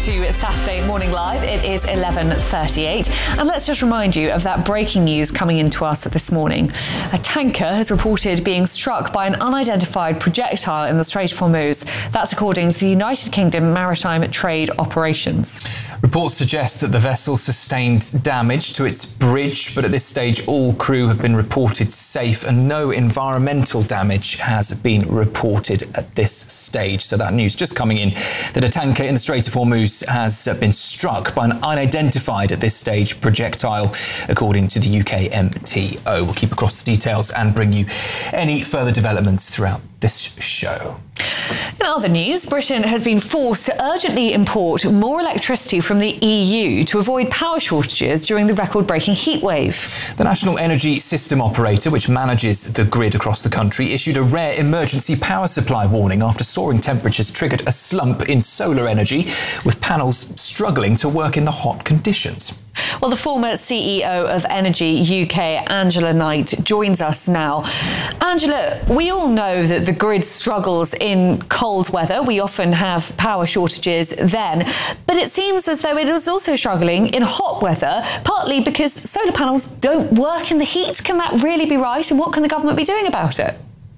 to Saturday Morning Live. It is 11:38, and let's just remind you of that breaking news coming into us this morning. A tanker has reported being struck by an unidentified projectile in the Strait of Hormuz. That's according to the United Kingdom Maritime Trade Operations. Reports suggest that the vessel sustained damage to its bridge, but at this stage all crew have been reported safe and no environmental damage has been reported at this stage. So that news just coming in that a tanker in the Strait of Hormuz has been struck by an unidentified at this stage projectile, according to the UK MTO. We'll keep across the details and bring you any further developments throughout this show. In other news, Britain has been forced to urgently import more electricity from the EU to avoid power shortages during the record-breaking heatwave. The National Energy System Operator, which manages the grid across the country, issued a rare emergency power supply warning after soaring temperatures triggered a slump in solar energy, with panels struggling to work in the hot conditions. Well, the former CEO of Energy UK, Angela Knight, joins us now. Angela, we all know that the grid struggles in cold weather. We often have power shortages then, but it seems as though it is also struggling in hot weather, partly because solar panels don't work in the heat. Can that really be right? And what can the government be doing about it?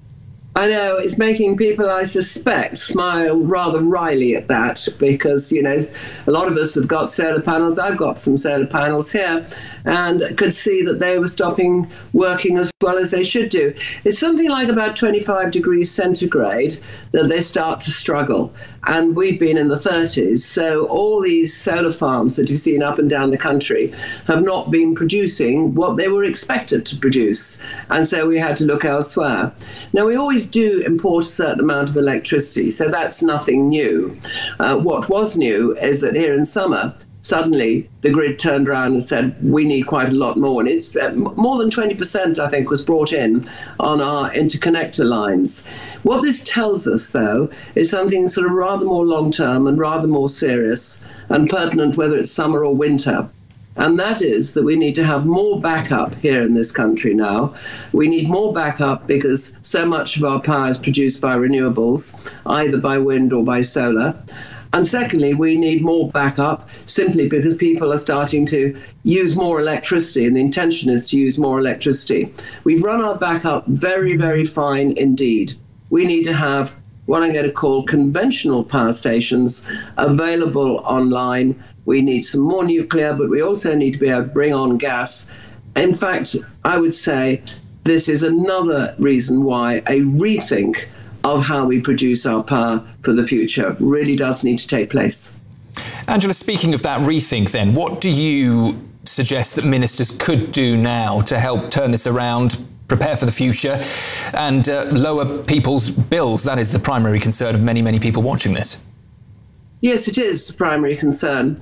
I know it's making people, I suspect, smile rather wryly at that because, you know, a lot of us have got solar panels. I've got some solar panels here and could see that they were stopping working as well as they should do. It's something like about 25 degrees centigrade that they start to struggle. And we've been in the 30s. So all these solar farms that you've seen up and down the country have not been producing what they were expected to produce. And so we had to look elsewhere. Now, we always do import a certain amount of electricity, so that's nothing new. What was new is that here in summer, suddenly the grid turned around and said, we need quite a lot more. And it's more than 20%, I think, was brought in on our interconnector lines. What this tells us, though, is something sort of rather more long-term and rather more serious and pertinent, whether it's summer or winter. And that is that we need to have more backup here in this country now. We need more backup because so much of our power is produced by renewables, either by wind or by solar. And secondly, we need more backup simply because people are starting to use more electricity, and the intention is to use more electricity. We've run our backup very, very fine indeed. We need to have what I'm going to call conventional power stations available online. We need some more nuclear, but we also need to be able to bring on gas. In fact, I would say this is another reason why a rethink of how we produce our power for the future really does need to take place. Angela, speaking of that rethink then, what do you suggest that ministers could do now to help turn this around, prepare for the future and lower people's bills? That is the primary concern of many, many people watching this. Yes, it is the primary concern.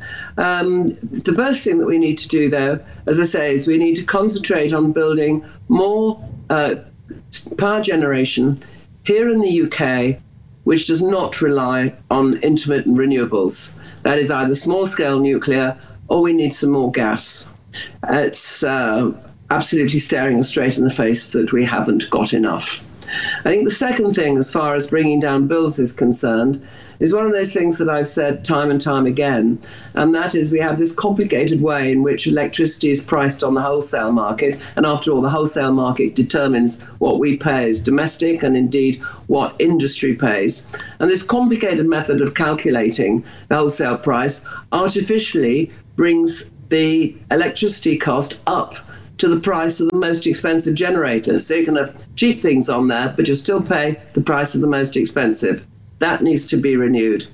The first thing that we need to do, though, as I say, is we need to concentrate on building more power generation here in the UK, which does not rely on intermittent renewables. That is either small-scale nuclear or we need some more gas. It's absolutely staring us straight in the face that we haven't got enough. I think the second thing, as far as bringing down bills is concerned, is one of those things that I've said time and time again, and that is we have this complicated way in which electricity is priced on the wholesale market, and after all, the wholesale market determines what we pay as domestic and indeed what industry pays. And this complicated method of calculating the wholesale price artificially brings the electricity cost up to the price of the most expensive generator. So you can have cheap things on there, but you still pay the price of the most expensive. That needs to be renewed.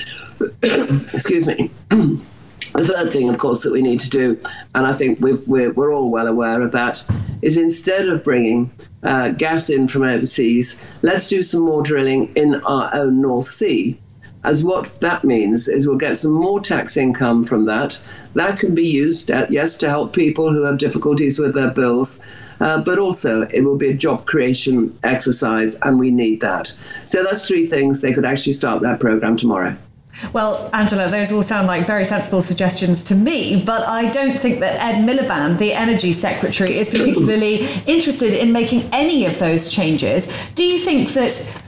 Excuse me. The third thing, of course, that we need to do, and I think we're all well aware of that, is instead of bringing gas in from overseas, let's do some more drilling in our own North Sea. As what that means is we'll get some more tax income from that. That can be used, yes, to help people who have difficulties with their bills, but also it will be a job creation exercise, and we need that. So that's three things. They could actually start that programme tomorrow. Well, Angela, those all sound like very sensible suggestions to me, but I don't think that Ed Miliband, the Energy Secretary, is particularly interested in making any of those changes. Do you think that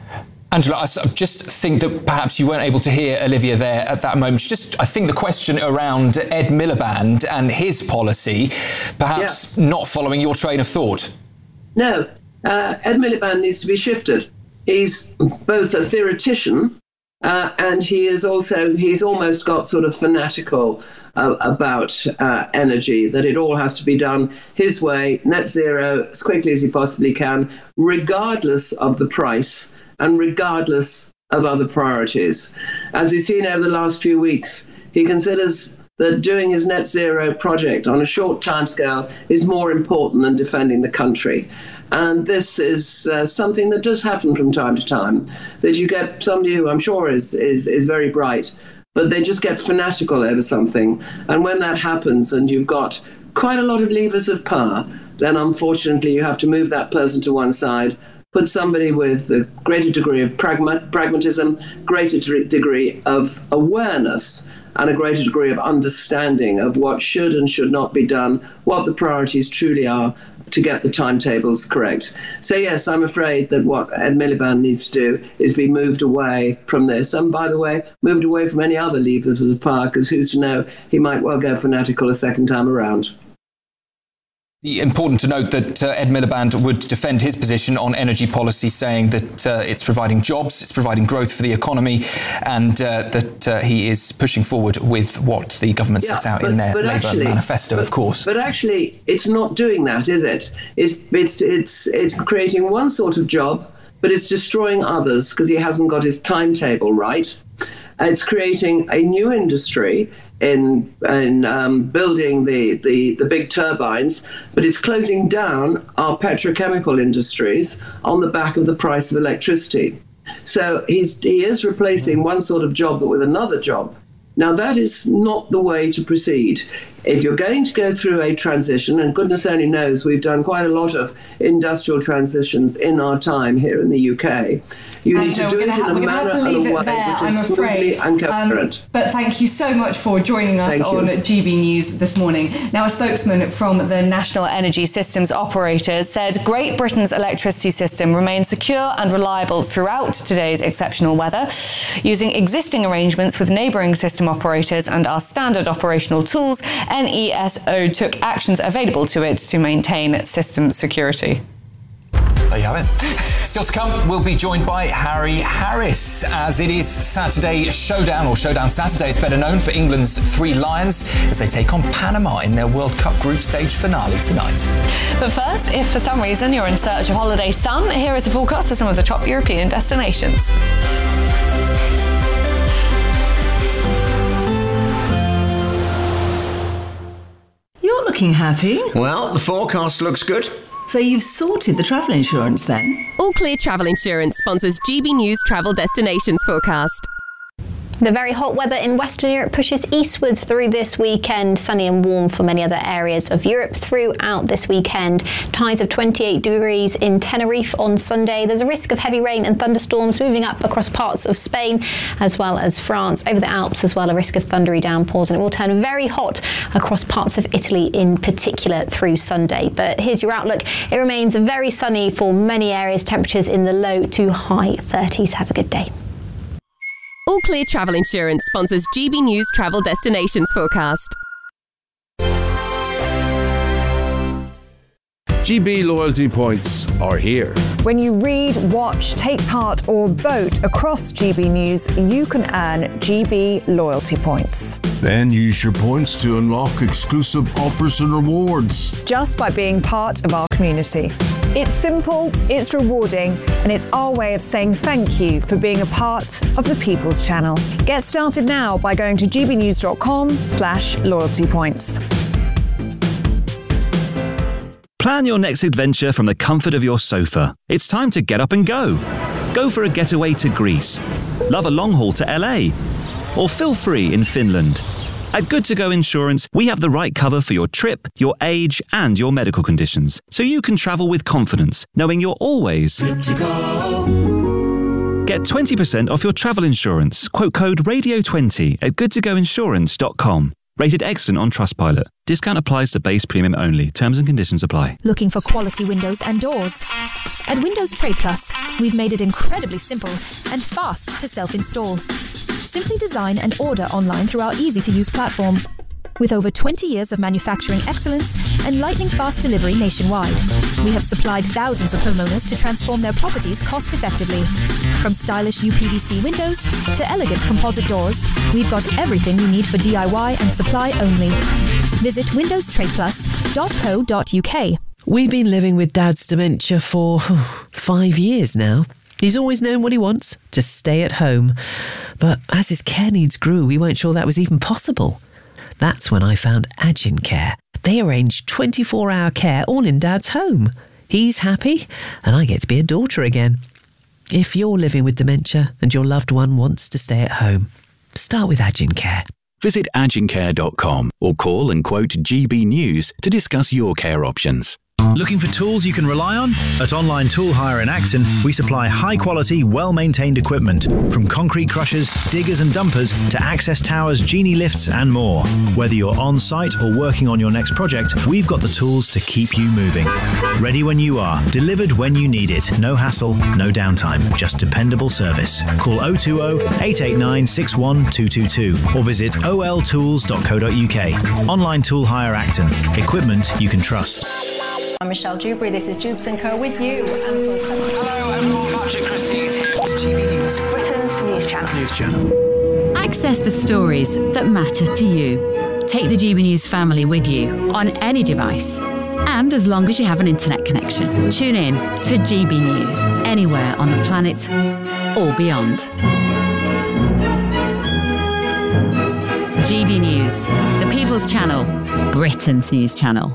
Angela, I just think that perhaps you weren't able to hear Olivia there at that moment. I think the question around Ed Miliband and his policy, perhaps not following your train of thought. No, Ed Miliband needs to be shifted. He's both a theoretician and he's almost got sort of fanatical about energy, that it all has to be done his way, net zero, as quickly as he possibly can, regardless of the price and regardless of other priorities. As we've seen over the last few weeks, he considers that doing his net zero project on a short timescale is more important than defending the country. And this is something that does happen from time to time, that you get somebody who I'm sure is very bright, but they just get fanatical over something. And when that happens and you've got quite a lot of levers of power, then unfortunately you have to move that person to one side, put somebody with a greater degree of pragmatism, greater degree of awareness, and a greater degree of understanding of what should and should not be done, what the priorities truly are, to get the timetables correct. So yes, I'm afraid that what Ed Miliband needs to do is be moved away from this. And by the way, moved away from any other levers of power, because who's to know, he might well go fanatical a second time around. Important to note that Ed Miliband would defend his position on energy policy, saying that it's providing jobs, it's providing growth for the economy, and that he is pushing forward with what the government set out in their Labour manifesto, of course. But actually, it's not doing that, is it? It's creating one sort of job, but it's destroying others because he hasn't got his timetable right. It's creating a new industry in building the big turbines, but it's closing down our petrochemical industries on the back of the price of electricity. So he is replacing one sort of job but with another job. Now, that is not the way to proceed. If you're going to go through a transition, and goodness only knows we've done quite a lot of industrial transitions in our time here in the UK, you need to do it in a manner and a way which is smoothly and coherent. But thank you so much for joining us on GB News this morning. Now, a spokesman from the National Energy Systems Operators said Great Britain's electricity system remains secure and reliable throughout today's exceptional weather. Using existing arrangements with neighbouring system operators and our standard operational tools, NESO took actions available to it to maintain system security. There you have it. Still to come, we'll be joined by Harry Harris, as it is Saturday Showdown, or Showdown Saturday. It's better known for England's Three Lions as they take on Panama in their World Cup group stage finale tonight. But first, if for some reason you're in search of holiday sun, here is the forecast for some of the top European destinations. You're looking happy. Well, the forecast looks good. So you've sorted the travel insurance then? All Clear Travel Insurance sponsors GB News Travel Destinations Forecast. The very hot weather in Western Europe pushes eastwards through this weekend. Sunny and warm for many other areas of Europe throughout this weekend. Highs of 28 degrees in Tenerife on Sunday. There's a risk of heavy rain and thunderstorms moving up across parts of Spain as well as France. Over the Alps as well, a risk of thundery downpours, and it will turn very hot across parts of Italy in particular through Sunday. But here's your outlook. It remains very sunny for many areas. Temperatures in the low to high 30s. Have a good day. All Clear Travel Insurance sponsors GB News Travel Destinations Forecast. GB loyalty points are here. When you read, watch, take part or vote across GB News, you can earn GB loyalty points. Then use your points to unlock exclusive offers and rewards. Just by being part of our community. It's simple, it's rewarding, and it's our way of saying thank you for being a part of the People's Channel. Get started now by going to gbnews.com/loyalty points. Plan your next adventure from the comfort of your sofa. It's time to get up and go. Go for a getaway to Greece. Love a long haul to LA. Or feel free in Finland. At Good To Go Insurance, we have the right cover for your trip, your age, and your medical conditions, so you can travel with confidence, knowing you're always good to go. Get 20% off your travel insurance. Quote code RADIO20 at goodtogoinsurance.com. Rated excellent on Trustpilot. Discount applies to base premium only. Terms and conditions apply. Looking for quality windows and doors? At Windows Trade Plus, we've made it incredibly simple and fast to self-install. Simply design and order online through our easy-to-use platform. With over 20 years of manufacturing excellence and lightning-fast delivery nationwide, we have supplied thousands of homeowners to transform their properties cost-effectively. From stylish UPVC windows to elegant composite doors, we've got everything you need for DIY and supply only. Visit windowstradeplus.co.uk. We've been living with Dad's dementia for 5 years now. He's always known what he wants, to stay at home. But as his care needs grew, we weren't sure that was even possible. That's when I found Agincare. They arrange 24-hour care all in Dad's home. He's happy, and I get to be a daughter again. If you're living with dementia and your loved one wants to stay at home, start with Agincare. Visit agincare.com or call and quote GB News to discuss your care options. Looking for tools you can rely on? At Online Tool Hire in Acton, we supply high-quality, well-maintained equipment, from concrete crushers, diggers and dumpers to access towers, genie lifts and more. Whether you're on-site or working on your next project, we've got the tools to keep you moving. Ready when you are, delivered when you need it. No hassle, no downtime, just dependable service. Call 020-889-61222 or visit oltools.co.uk. Online Tool Hire Acton. Equipment you can trust. I'm Michelle Dewberry, this is Jubes & Co with you. Hello everyone, Patrick Christie is here to GB News, Britain's news channel. Access the stories that matter to you. Take the GB News family with you on any device. And as long as you have an internet connection, tune in to GB News anywhere on the planet or beyond. GB News, the People's Channel, Britain's news channel.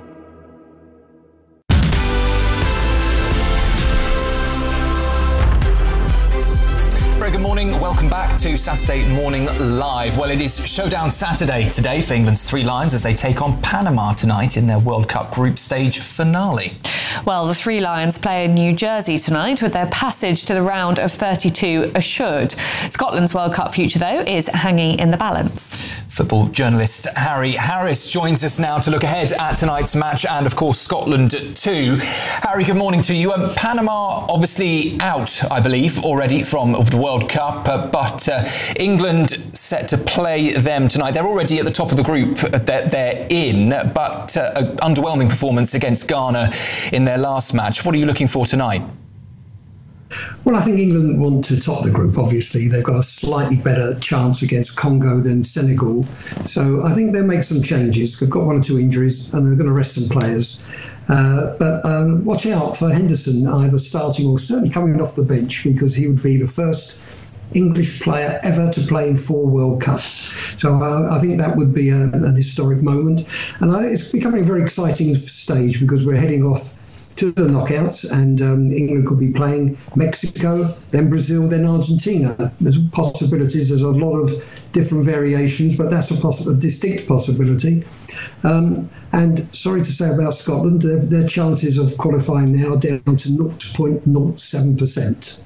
Good morning, welcome back to Saturday Morning Live. Well, it is Showdown Saturday today for England's Three Lions as they take on Panama tonight in their World Cup group stage finale. Well, the Three Lions play in New Jersey tonight with their passage to the round of 32 assured. Scotland's World Cup future, though, is hanging in the balance. Football journalist Harry Harris joins us now to look ahead at tonight's match and, of course, Scotland too. Harry, good morning to you. Panama obviously out, I believe, already from the World Cup, but England set to play them tonight. They're already at the top of the group they're in, but underwhelming performance against Ghana in their last match. What are you looking for tonight? Well, I think England want to top the group, obviously. They've got a slightly better chance against Congo than Senegal. So I think they'll make some changes. They've got one or two injuries and they're going to rest some players. But watch out for Henderson either starting or certainly coming off the bench, because he would be the first English player ever to play in 4 World Cups. So I think that would be an historic moment. And it's becoming a very exciting stage because we're heading off to the knockouts, and England could be playing Mexico, then Brazil, then Argentina. There's possibilities. There's a lot of different variations, but that's a distinct possibility. And sorry to say about Scotland, their chances of qualifying now are down to 0.07%.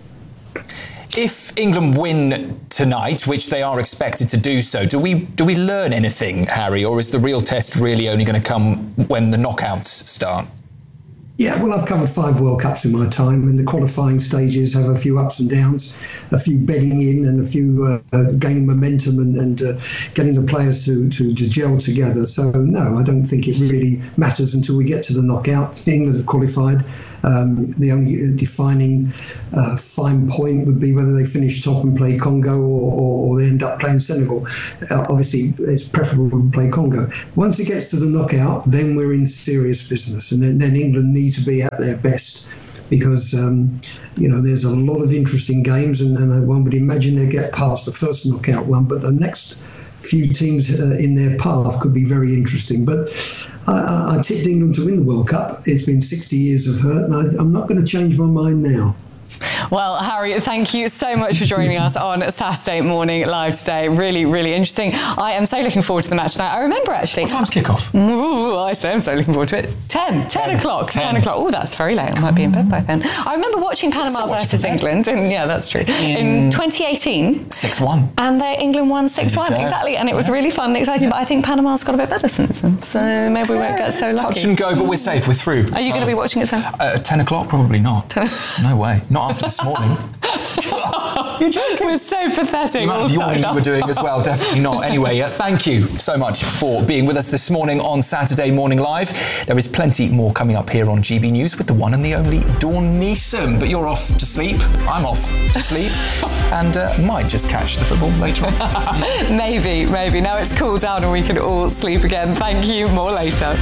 If England win tonight, which they are expected to do so, do we learn anything, Harry, or is the real test really only going to come when the knockouts start? Yeah, well, I've covered 5 World Cups in my time, and the qualifying stages have a few ups and downs, a few bedding in and a few gaining momentum and getting the players to gel together. So, no, I don't think it really matters until we get to the knockout. England have qualified. The only defining fine point would be whether they finish top and play Congo or they end up playing Senegal. Obviously, it's preferable to play Congo. Once it gets to the knockout, then we're in serious business, and then England need to be at their best, because there's a lot of interesting games, and one would imagine they get past the first knockout one, but the next few teams in their path could be very interesting. But I tipped England to win the World Cup. It's been 60 years of hurt, and I'm not going to change my mind now. Well, Harry, thank you so much for joining us on Saturday Morning Live today. Really, really interesting. I am so looking forward to the match tonight. I remember actually... What time's kick-off? I say I'm so looking forward to it. 10 o'clock. 10 o'clock. Oh, that's very late. I might be in bed by then. I remember watching Panama versus England. And yeah, that's true. In 2018. 6-1. And England won 6-1. Exactly. And it was really fun and exciting. But I think Panama's got a bit better since then. So maybe we won't get so lucky. Touch and go, but we're safe. We're through. Are you going to be watching it, Sam? At 10 o'clock? Probably not. No way. Not after this morning. You're joking. We're so pathetic. The amount of yawning you were doing as well, definitely not. Anyway, thank you so much for being with us this morning on Saturday Morning Live. There is plenty more coming up here on GB News with the one and the only Dawn Neeson. But you're off to sleep. I'm off to sleep. And might just catch the football later on. Maybe. Now it's cooled down and we can all sleep again. Thank you. More later.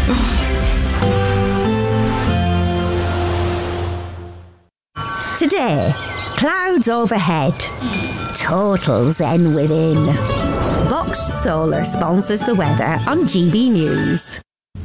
Today, clouds overhead, total zen within. Box Solar sponsors the weather on GB News.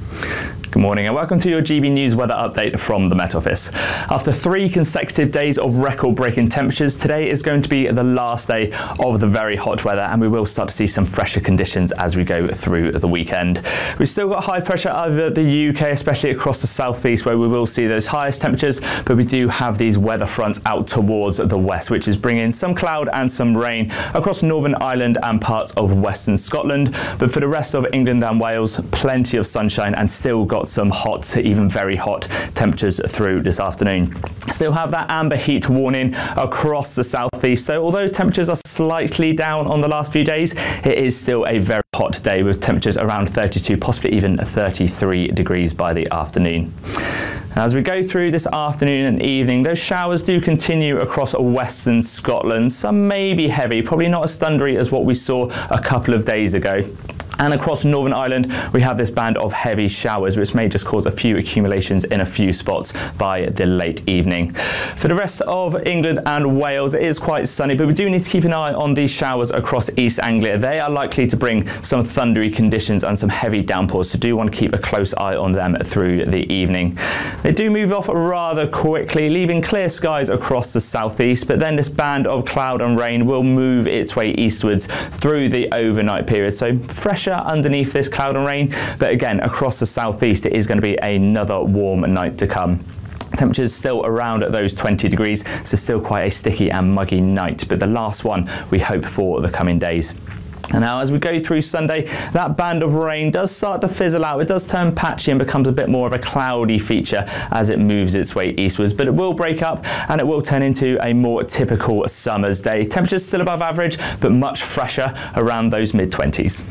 Good morning and welcome to your GB News weather update from the Met Office. After 3 consecutive days of record-breaking temperatures, today is going to be the last day of the very hot weather and we will start to see some fresher conditions as we go through the weekend. We've still got high pressure over the UK, especially across the southeast where we will see those highest temperatures, but we do have these weather fronts out towards the west, which is bringing some cloud and some rain across Northern Ireland and parts of Western Scotland. But for the rest of England and Wales, plenty of sunshine and still got some hot to even very hot temperatures through this afternoon. Still have that amber heat warning across the southeast, so although temperatures are slightly down on the last few days, it is still a very hot day with temperatures around 32, possibly even 33 degrees by the afternoon. As we go through this afternoon and evening, those showers do continue across western Scotland. Some may be heavy, probably not as thundery as what we saw a couple of days ago. And across Northern Ireland, we have this band of heavy showers, which may just cause a few accumulations in a few spots by the late evening. For the rest of England and Wales, it is quite sunny, but we do need to keep an eye on these showers across East Anglia. They are likely to bring some thundery conditions and some heavy downpours, so do want to keep a close eye on them through the evening. They do move off rather quickly, leaving clear skies across the southeast, but then this band of cloud and rain will move its way eastwards through the overnight period. So fresh underneath this cloud and rain, but again across the southeast it is going to be another warm night to come. Temperatures still around at those 20 degrees, so still quite a sticky and muggy night, but the last one we hope for the coming days. And now as we go through Sunday, that band of rain does start to fizzle out. It does turn patchy and becomes a bit more of a cloudy feature as it moves its way eastwards, but it will break up and it will turn into a more typical summer's day. Temperatures still above average, but much fresher around those mid-20s.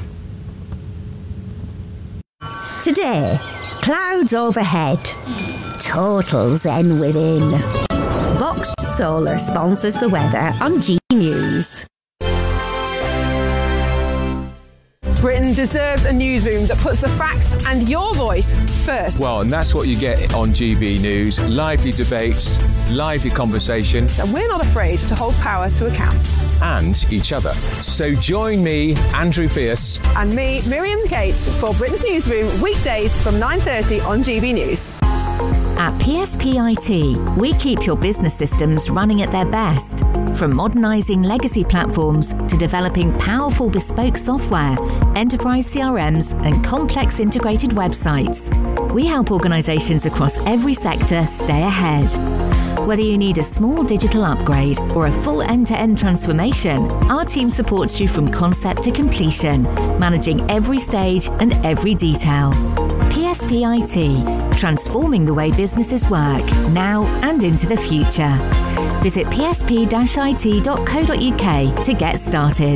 Today, clouds overhead, total zen within. Box Solar sponsors the weather on GB News. Britain deserves a newsroom that puts the facts and your voice first. Well, and that's what you get on GB News. Lively debates, lively conversations. And we're not afraid to hold power to account. And each other. So join me, Andrew Pierce. And me, Miriam Cates, for Britain's Newsroom, weekdays from 9:30 on GB News. At PSP IT, we keep your business systems running at their best. From modernising legacy platforms to developing powerful bespoke software, enterprise CRMs and complex integrated websites, we help organisations across every sector stay ahead. Whether you need a small digital upgrade or a full end-to-end transformation, our team supports you from concept to completion, managing every stage and every detail. PSP IT, transforming the way businesses work, now and into the future. Visit psp-it.co.uk to get started.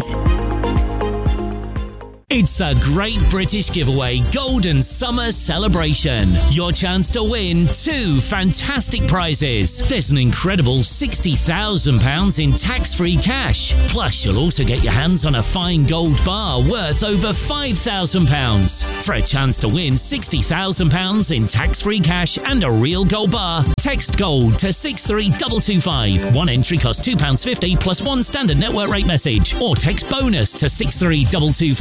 It's a great British giveaway Golden Summer Celebration. Your chance to win 2 fantastic prizes. There's an incredible £60,000 in tax-free cash. Plus, you'll also get your hands on a fine gold bar worth over £5,000. For a chance to win £60,000 in tax-free cash and a real gold bar, text GOLD to 63225. One entry costs £2.50 plus one standard network rate message. Or text BONUS to 63225.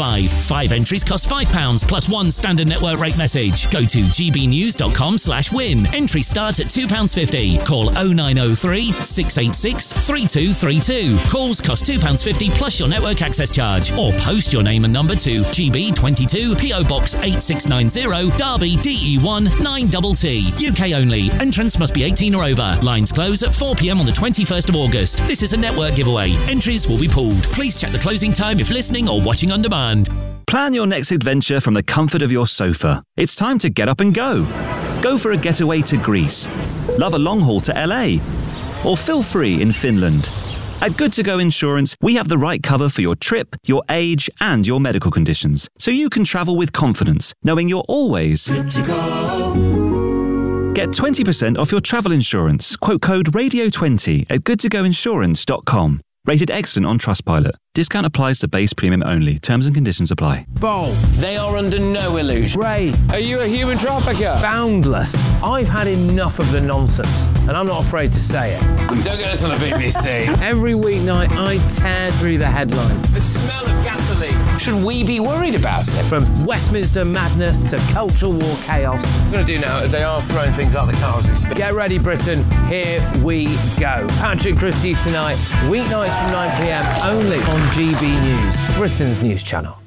5 entries cost £5 plus 1 standard network rate message. Go to gbnews.com/win. Entry start at £2.50. Call 0903 686 3232. Calls cost £2.50 plus your network access charge. Or post your name and number to GB22 PO Box 8690 Derby DE1 9TT. UK only. Entrance must be 18 or over. Lines close at 4 p.m. on the 21st of August. This is a network giveaway. Entries will be pulled. Please check the closing time if listening or watching on demand. Plan your next adventure from the comfort of your sofa. It's time to get up and go. Go for a getaway to Greece. Love a long haul to LA. Or feel free in Finland. At Good To Go Insurance, we have the right cover for your trip, your age, and your medical conditions, so you can travel with confidence, knowing you're always good to go. Get 20% off your travel insurance. Quote code RADIO20 at goodtogoinsurance.com. Rated excellent on Trustpilot. Discount applies to base premium only. Terms and conditions apply. Bold. They are under no illusion. Ray. Are you a human trafficker? Boundless. I've had enough of the nonsense, and I'm not afraid to say it. Don't get us on a BBC. Every weeknight, I tear through the headlines. The smell of gasoline. Should we be worried about it? From Westminster madness to cultural war chaos. What I'm going to do now is they are throwing things out the car as we speak. Get ready, Britain. Here we go. Patrick Christie's tonight, weeknights from 9 p.m. only on GB News, Britain's news channel.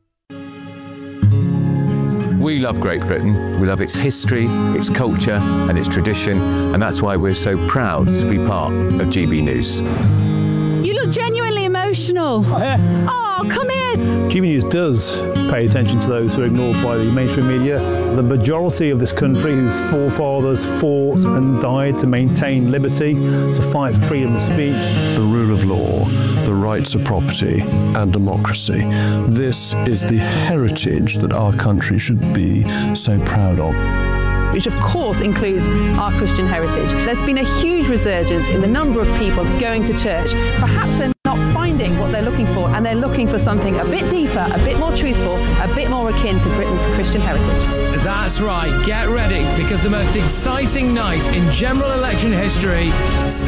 We love Great Britain. We love its history, its culture and its tradition, and that's why we're so proud to be part of GB News. You look genuinely emotional. Oh, come here. GB News does pay attention to those who are ignored by the mainstream media. The majority of this country whose forefathers fought and died to maintain liberty, to fight for freedom of speech. The rule of law, the rights of property and democracy. This is the heritage that our country should be so proud of. Which of course includes our Christian heritage. There's been a huge resurgence in the number of people going to church. Perhaps they're not finding what they're looking for, and they're looking for something a bit deeper, a bit more truthful, a bit more akin to Britain's Christian heritage. That's right, get ready, because the most exciting night in general election history